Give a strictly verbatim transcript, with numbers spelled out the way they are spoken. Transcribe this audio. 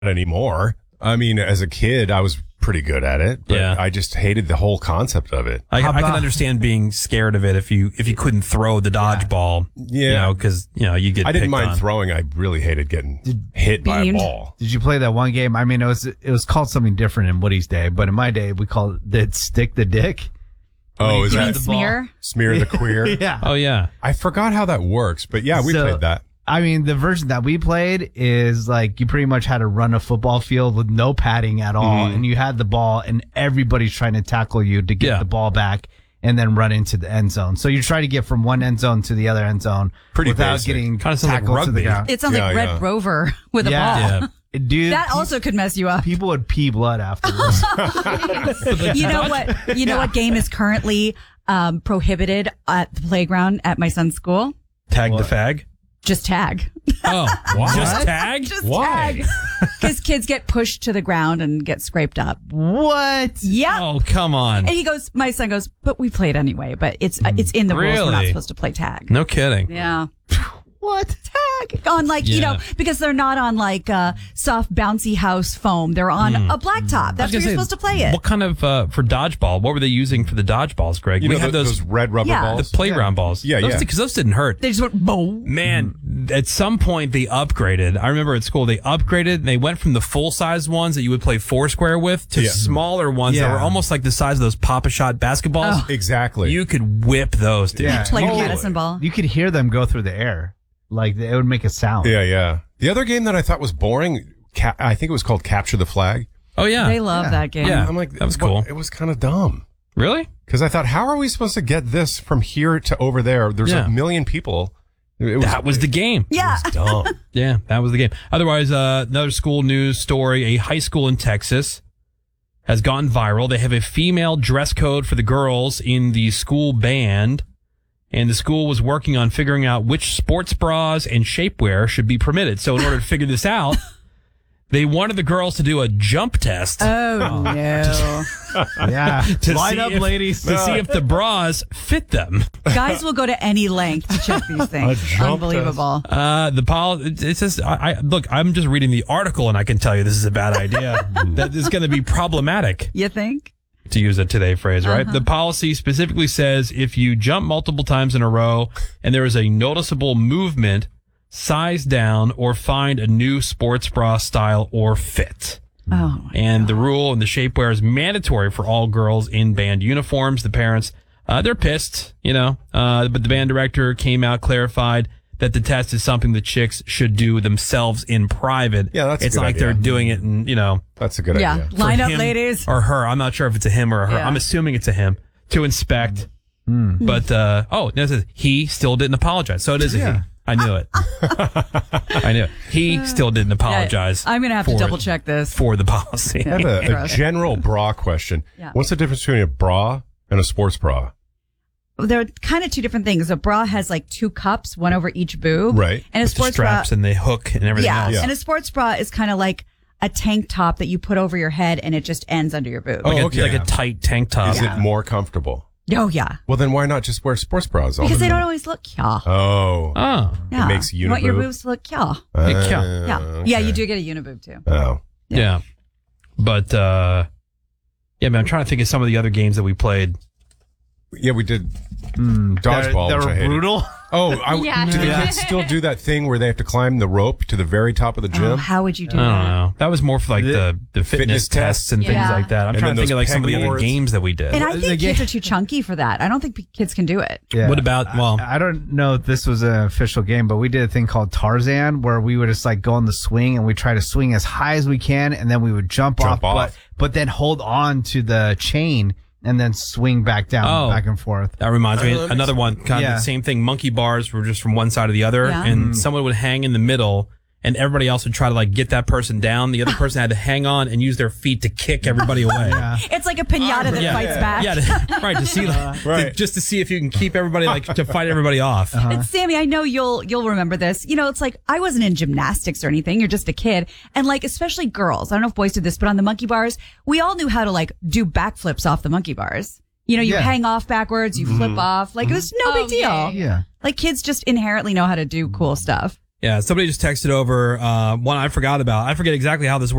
anymore. I mean, as a kid, I was pretty good at it, but Yeah. I just hated the whole concept of it. I, I can about- understand being scared of it if you if you couldn't throw the dodgeball. Yeah. You know, because you know you get. I didn't picked mind on. throwing. I really hated getting hit by a beamed? ball. Did you play that one game? I mean, it was it was called something different in Woody's day, but in my day, we called it Stick the Dick. Oh, is You that mean the ball. smear? Smear the Queer? Yeah. Oh yeah. I forgot how that works, but yeah, we So- played that. I mean, the version that we played is like you pretty much had to run a football field with no padding at all, Mhm. and you had the ball, and everybody's trying to tackle you to get Yeah. the ball back and then run into the end zone. So you try to get from one end zone to the other end zone Pretty without basic. getting Kinda sounds like tackled to the rugby. ground. It sounds Yeah, like Red yeah. Rover with a Yeah. ball. Yeah. Dude, That also could mess you up. people would pee blood afterwards. You know what? You know what game is currently um, prohibited at the playground at my son's school? Tag the fag. Just tag. Oh, What? just tag. Just Why? tag. Because kids get pushed to the ground and get scraped up. What? Yeah. Oh come on. And he goes, my son goes, but we played anyway. But it's uh, it's in the rules. We're not Really? supposed to play tag. No kidding. Yeah. What? Tag on like you Yeah. know because they're not on like uh, soft bouncy house foam. They're on a blacktop. That's where I was you're gonna say, supposed to play it. What kind of uh, for dodgeball? What were they using for the dodgeballs, Greg? You we know had tho- those, those red rubber Yeah. the balls? playground balls. Yeah, those, yeah. Because those didn't hurt. They just went boom. Man, at some point they upgraded. I remember at school they upgraded and they went from the full size ones that you would play Foursquare with to Yeah. smaller ones that Yeah. were almost like the size of those Papa-Shot basketballs. Exactly. You could whip those, dude. Yeah. Like a Totally. medicine ball. You could hear them go through the air. Like it would make a sound. Yeah, yeah. The other game that I thought was boring, ca- I think it was called Capture the Flag. Oh yeah, They love Yeah. that game. Yeah. I'm like, that was what- cool. It was kind of dumb. Really? Because I thought, how are we supposed to get this from here to over there? There's Yeah. a million people. It was, That was the game. Yeah. It was dumb. Yeah, that was the game. Otherwise, uh, another school news story. A high school in Texas has gone viral. They have a female dress code for the girls in the school band. And the school was working on figuring out which sports bras and shapewear should be permitted. So in order to figure this out, they wanted the girls to do a jump test Oh, no. Yeah. to Line see up, if, ladies. to see if the bras fit them. Guys will go to any length to check these things. jump Unbelievable. Uh, the pol it it says, I, I look, I'm just reading the article and I can tell you this is a bad idea. That is going to be problematic. You think? To use a today phrase, right? Uh-huh. The policy specifically says if you jump multiple times in a row and there is a noticeable movement, size down or find a new sports bra style or fit. Oh, And the rule and the shapewear is mandatory for all girls in band uniforms. The parents, uh, they're pissed, you know, uh, but the band director came out, clarified that the test is something the chicks should do themselves in private. Yeah, that's a It's good not like idea. they're doing it and, you know, That's a good yeah. idea. Line for up, him ladies. or her. I'm not sure if it's a him or a her. Yeah. I'm assuming it's a him to inspect. But uh, oh, no, it says he still didn't apologize. So it is a Yeah. he. I knew it. I knew it. He still didn't apologize. I'm going to have to for- double check this. for the policy. I have a, a Gross. general bra question. Yeah. What's the difference between a bra and a sports bra? They're kind of two different things. A bra has like two cups, one over each boob. Right. And a With the sports bra. straps and they hook and everything Yeah. else. Yeah. And a sports bra is kind of like a tank top that you put over your head and it just ends under your boob. Oh, Like, a, okay. like a tight tank top. Is it more comfortable? Oh, yeah. Well, then why not just wear sports bras all Because the they don't time? always look yeah. Oh. Oh. yeah. makes You want your uniboob? boobs to look yeah. Uh, Yeah. Yeah. okay. Yeah, you do get a uniboob too. Oh. Yeah. But, uh, yeah, man, I'm trying to think of some of the other games that we played. Yeah, we did Mm, dodgeball, They're, which I they're hated. brutal. Oh, I, Yeah. do the Yeah. kids still do that thing where they have to climb the rope to the very top of the Oh, gym? how would you do I don't that? know. That was more for like the, the fitness, Fitness tests and things Yeah. like that. I'm And trying then to think of those like some of the other pegboards. games that we did. And I The think ga- kids are too chunky for that. I don't think kids can do it. Yeah. What about, well, I, I don't know if this was an official game, but we did a thing called Tarzan where we would just like go on the swing and we try to swing as high as we can and then we would jump, Jump off, off. But, but then hold on to the chain and then swing back down, Oh. back and forth. that reminds me Uh, that another makes- one, kind Yeah. of the same thing. Monkey bars were just from one side to the other, Yeah. and someone would hang in the middle, and everybody else would try to like get that person down. The other person had to hang on and use their feet to kick everybody away. Yeah. It's like a pinata that Yeah. fights back. Yeah, to, right. To see, the, Right. to- just to see if you can keep everybody like to fight everybody off. And Sammy, I know you'll you'll remember this. You know, it's like I wasn't in gymnastics or anything. You're just a kid, and like especially girls. I don't know if boys did this, but on the monkey bars, we all knew how to like do backflips off the monkey bars. You know, you Yeah. hang off backwards, you flip off. Like it was no Oh, big deal. yeah, Yeah. Like kids just inherently know how to do cool stuff. Yeah, somebody just texted over uh, one I forgot about. I forget exactly how this works.